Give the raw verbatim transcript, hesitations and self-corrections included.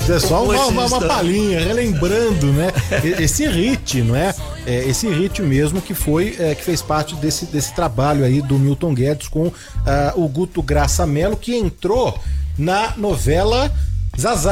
É só uma, uma, uma palhinha, relembrando, né? Esse hit, não é? É esse hit mesmo que foi, é, que fez parte desse, desse trabalho aí do Milton Guedes com uh, o Guto Graça Mello, que entrou na novela Zazá.